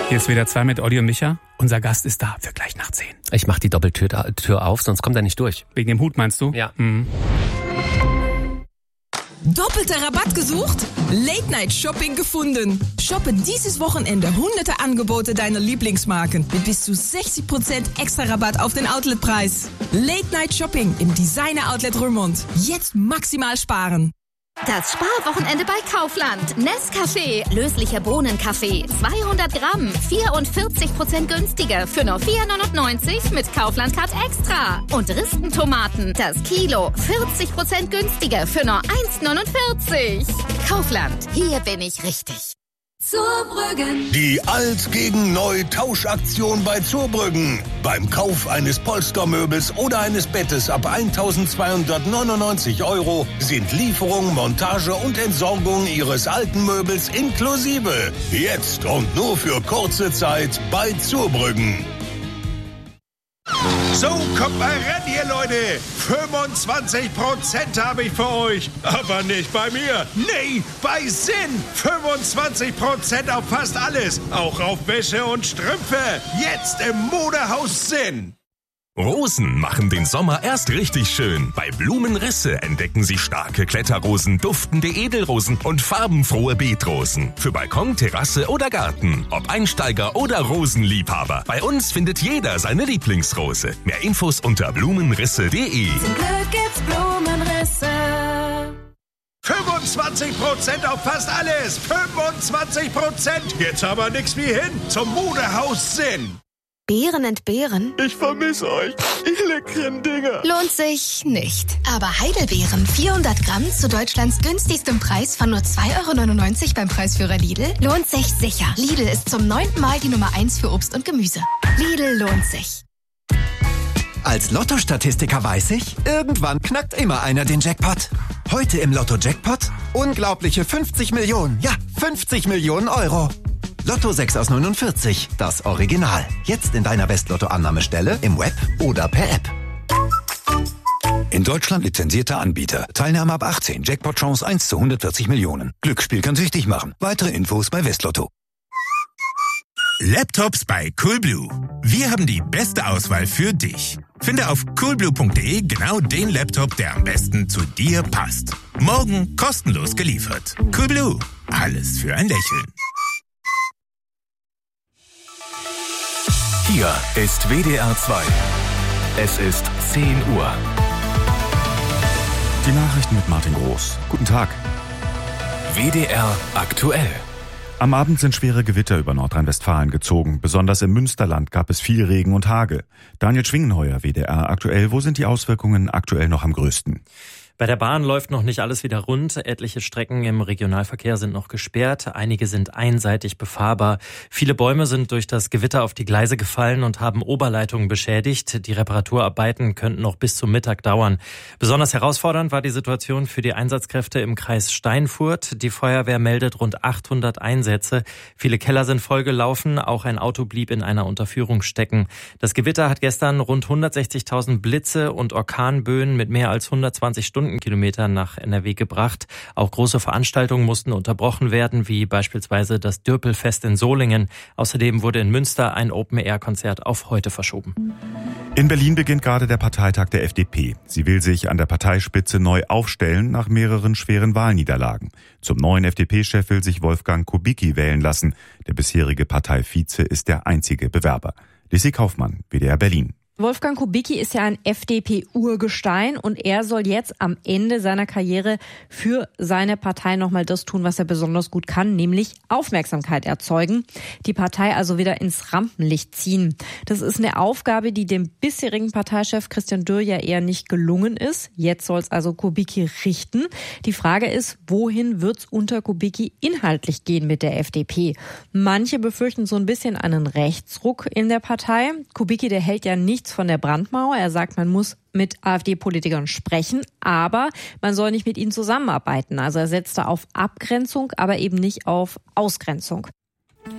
Hier ist WDR 2 mit Olli und Micha. Unser Gast ist da für gleich nach 10. Ich mach die Doppeltür auf, sonst kommt er nicht durch. Wegen dem Hut meinst du? Ja. Doppelter Rabatt gesucht? Late-Night-Shopping gefunden. Shoppe dieses Wochenende hunderte Angebote deiner Lieblingsmarken mit bis zu 60% extra Rabatt auf den Outletpreis. Late-Night-Shopping im Designer-Outlet Roermond. Jetzt maximal sparen. Das Sparwochenende bei Kaufland. Nescafé, löslicher Bohnenkaffee, 200 Gramm, 44% günstiger für nur 4,99 mit Kaufland Card Extra. Und Ristentomaten, das Kilo, 40% günstiger für nur 1,49. Kaufland, hier bin ich richtig. Zurbrüggen. Die Alt gegen Neu Tauschaktion bei Zurbrüggen. Beim Kauf eines Polstermöbels oder eines Bettes ab 1.299 € sind Lieferung, Montage und Entsorgung Ihres alten Möbels inklusive. Jetzt und nur für kurze Zeit bei Zurbrüggen. So, kommt mal ran hier, Leute. 25% habe ich für euch. Aber nicht bei mir. Nee, bei Sinn. 25% auf fast alles. Auch auf Wäsche und Strümpfe. Jetzt im Modehaus Sinn. Rosen machen den Sommer erst richtig schön. Bei Blumenrisse entdecken Sie starke Kletterrosen, duftende Edelrosen und farbenfrohe Beetrosen. Für Balkon, Terrasse oder Garten. Ob Einsteiger oder Rosenliebhaber. Bei uns findet jeder seine Lieblingsrose. Mehr Infos unter blumenrisse.de. Zum Glück gibt's Blumenrisse. 25% auf fast alles. 25%. Jetzt aber nix wie hin. Zum Modehaus Sinn. Beeren entbehren? Ich vermisse euch, ihr leckeren Dinger. Lohnt sich nicht. Aber Heidelbeeren, 400 Gramm zu Deutschlands günstigstem Preis von nur 2,99 € beim Preisführer Lidl, lohnt sich sicher. Lidl ist zum 9. Mal die Nummer 1 für Obst und Gemüse. Lidl lohnt sich. Als Lotto-Statistiker weiß ich, irgendwann knackt immer einer den Jackpot. Heute im Lotto-Jackpot unglaubliche 50 Millionen. Ja, 50 Millionen €. Lotto 6 aus 49, das Original. Jetzt in deiner West-Lotto-Annahmestelle, im Web oder per App. In Deutschland lizenzierter Anbieter. Teilnahme ab 18. Jackpot-Chance 1 zu 140 Millionen. Glücksspiel kann süchtig machen. Weitere Infos bei Westlotto. Laptops bei Coolblue. Wir haben die beste Auswahl für dich. Finde auf coolblue.de genau den Laptop, der am besten zu dir passt. Morgen kostenlos geliefert. Coolblue. Alles für ein Lächeln. Hier ist WDR 2. Es ist 10 Uhr. Die Nachrichten mit Martin Groß. Guten Tag. WDR aktuell. Am Abend sind schwere Gewitter über Nordrhein-Westfalen gezogen. Besonders im Münsterland gab es viel Regen und Hagel. Daniel Schwingenheuer, WDR aktuell. Wo sind die Auswirkungen aktuell noch am größten? Bei der Bahn läuft noch nicht alles wieder rund. Etliche Strecken im Regionalverkehr sind noch gesperrt. Einige sind einseitig befahrbar. Viele Bäume sind durch das Gewitter auf die Gleise gefallen und haben Oberleitungen beschädigt. Die Reparaturarbeiten könnten noch bis zum Mittag dauern. Besonders herausfordernd war die Situation für die Einsatzkräfte im Kreis Steinfurt. Die Feuerwehr meldet rund 800 Einsätze. Viele Keller sind vollgelaufen. Auch ein Auto blieb in einer Unterführung stecken. Das Gewitter hat gestern rund 160.000 Blitze und Orkanböen mit mehr als 120 Stundenkilometern nach NRW gebracht. Auch große Veranstaltungen mussten unterbrochen werden, wie beispielsweise das Dürpelfest in Solingen. Außerdem wurde in Münster ein Open-Air-Konzert auf heute verschoben. In Berlin beginnt gerade der Parteitag der FDP. Sie will sich an der Parteispitze neu aufstellen nach mehreren schweren Wahlniederlagen. Zum neuen FDP-Chef will sich Wolfgang Kubicki wählen lassen. Der bisherige Parteivize ist der einzige Bewerber. Lissy Kaufmann, WDR Berlin. Wolfgang Kubicki ist ja ein FDP-Urgestein und er soll jetzt am Ende seiner Karriere für seine Partei nochmal das tun, was er besonders gut kann, nämlich Aufmerksamkeit erzeugen. Die Partei also wieder ins Rampenlicht ziehen. Das ist eine Aufgabe, die dem bisherigen Parteichef Christian Dürr ja eher nicht gelungen ist. Jetzt soll es also Kubicki richten. Die Frage ist, wohin wird es unter Kubicki inhaltlich gehen mit der FDP? Manche befürchten so ein bisschen einen Rechtsruck in der Partei. Kubicki, der hält ja nichts von der Brandmauer. Er sagt, man muss mit AfD-Politikern sprechen, aber man soll nicht mit ihnen zusammenarbeiten. Also er setzt da auf Abgrenzung, aber eben nicht auf Ausgrenzung.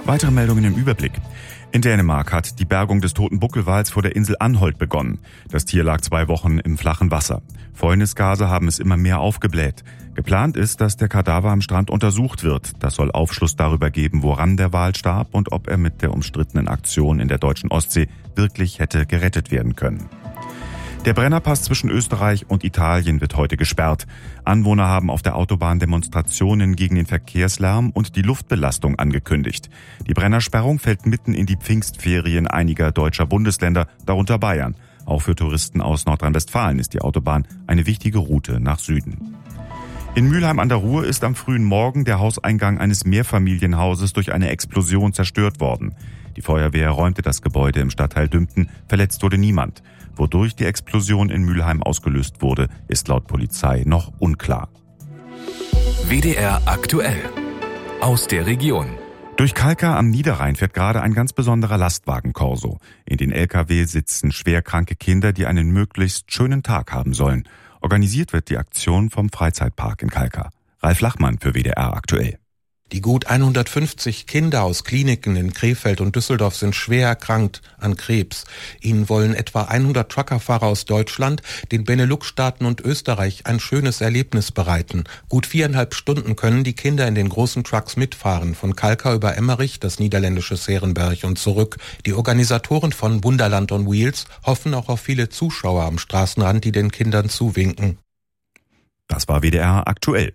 Weitere Meldungen im Überblick. In Dänemark hat die Bergung des toten Buckelwals vor der Insel Anholt begonnen. Das Tier lag 2 Wochen im flachen Wasser. Fäulnisgase haben es immer mehr aufgebläht. Geplant ist, dass der Kadaver am Strand untersucht wird. Das soll Aufschluss darüber geben, woran der Wal starb und ob er mit der umstrittenen Aktion in der deutschen Ostsee wirklich hätte gerettet werden können. Der Brennerpass zwischen Österreich und Italien wird heute gesperrt. Anwohner haben auf der Autobahn Demonstrationen gegen den Verkehrslärm und die Luftbelastung angekündigt. Die Brennersperrung fällt mitten in die Pfingstferien einiger deutscher Bundesländer, darunter Bayern. Auch für Touristen aus Nordrhein-Westfalen ist die Autobahn eine wichtige Route nach Süden. In Mülheim an der Ruhr ist am frühen Morgen der Hauseingang eines Mehrfamilienhauses durch eine Explosion zerstört worden. Die Feuerwehr räumte das Gebäude im Stadtteil Dümpten, verletzt wurde niemand. Wodurch die Explosion in Mülheim ausgelöst wurde, ist laut Polizei noch unklar. WDR aktuell. Aus der Region. Durch Kalkar am Niederrhein fährt gerade ein ganz besonderer Lastwagen-Korso. In den LKW sitzen schwerkranke Kinder, die einen möglichst schönen Tag haben sollen. Organisiert wird die Aktion vom Freizeitpark in Kalkar. Ralf Lachmann für WDR aktuell. Die gut 150 Kinder aus Kliniken in Krefeld und Düsseldorf sind schwer erkrankt an Krebs. Ihnen wollen etwa 100 Truckerfahrer aus Deutschland, den Benelux-Staaten und Österreich ein schönes Erlebnis bereiten. Gut 4,5 Stunden können die Kinder in den großen Trucks mitfahren, von Kalkar über Emmerich, das niederländische Serenberg und zurück. Die Organisatoren von Wunderland on Wheels hoffen auch auf viele Zuschauer am Straßenrand, die den Kindern zuwinken. Das war WDR aktuell.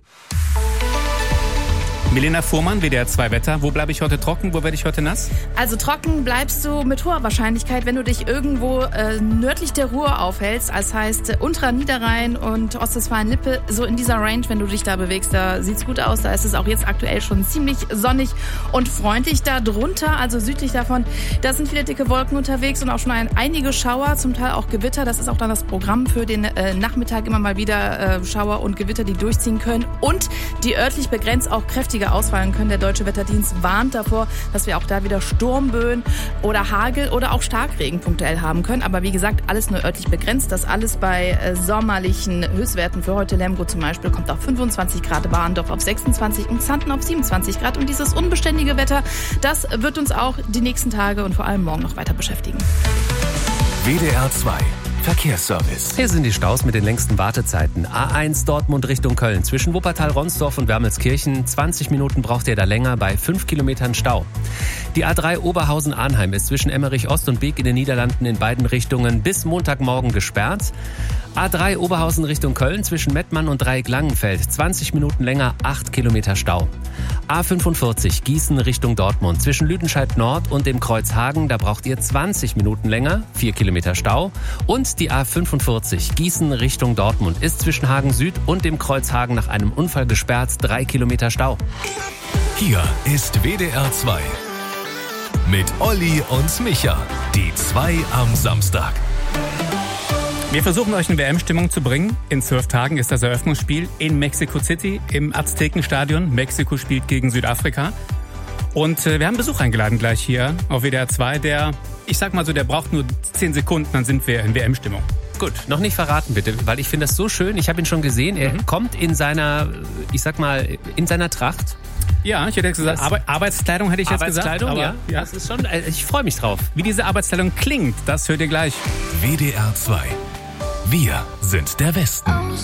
Milena Fuhrmann, WDR 2 Wetter. Wo bleibe ich heute trocken? Wo werde ich heute nass? Also trocken bleibst du mit hoher Wahrscheinlichkeit, wenn du dich irgendwo nördlich der Ruhr aufhältst. Das heißt unterer Niederrhein und Ostwestfalen-Lippe, so in dieser Range, wenn du dich da bewegst, da sieht's gut aus. Da ist es auch jetzt aktuell schon ziemlich sonnig und freundlich. Da drunter, also südlich davon, da sind viele dicke Wolken unterwegs und auch schon einige Schauer, zum Teil auch Gewitter. Das ist auch dann das Programm für den Nachmittag, immer mal wieder Schauer und Gewitter, die durchziehen können und die örtlich begrenzt auch kräftiger ausfallen können. Der Deutsche Wetterdienst warnt davor, dass wir auch da wieder Sturmböen oder Hagel oder auch Starkregen punktuell haben können. Aber wie gesagt, alles nur örtlich begrenzt. Das alles bei sommerlichen Höchstwerten. Für heute Lemgo zum Beispiel kommt auf 25 Grad, Warndorf auf 26 und Xanten auf 27 Grad. Und dieses unbeständige Wetter, das wird uns auch die nächsten Tage und vor allem morgen noch weiter beschäftigen. WDR 2 Verkehrsservice. Hier sind die Staus mit den längsten Wartezeiten. A1 Dortmund Richtung Köln. Zwischen Wuppertal-Ronsdorf und Wermelskirchen. 20 Minuten braucht ihr da länger bei 5 Kilometern Stau. Die A3 Oberhausen-Arnheim ist zwischen Emmerich Ost und Beek in den Niederlanden in beiden Richtungen bis Montagmorgen gesperrt. A3 Oberhausen Richtung Köln zwischen Mettmann und Dreieck-Langenfeld. 20 Minuten länger, 8 Kilometer Stau. A45 Gießen Richtung Dortmund. Zwischen Lüdenscheid Nord und dem Kreuz Hagen, da braucht ihr 20 Minuten länger, 4 Kilometer Stau. Und die A45 Gießen Richtung Dortmund ist zwischen Hagen Süd und dem Kreuz Hagen nach einem Unfall gesperrt, 3 Kilometer Stau. Hier ist WDR 2 mit Olli und Micha. Die 2 am Samstag. Wir versuchen euch in WM-Stimmung zu bringen. In 12 Tagen ist das Eröffnungsspiel in Mexico City im Aztekenstadion. Mexiko spielt gegen Südafrika. Und wir haben Besuch eingeladen gleich hier auf WDR 2. Der braucht nur 10 Sekunden, dann sind wir in WM-Stimmung. Gut, noch nicht verraten bitte, weil ich finde das so schön. Ich habe ihn schon gesehen. Er kommt in seiner, in seiner Tracht. Ja, ich hätte jetzt gesagt, Arbeitskleidung hätte ich jetzt gesagt. Aber ja. Das ist schon, ich freue mich drauf. Wie diese Arbeitskleidung klingt, das hört ihr gleich. WDR 2. Wir sind der Westen.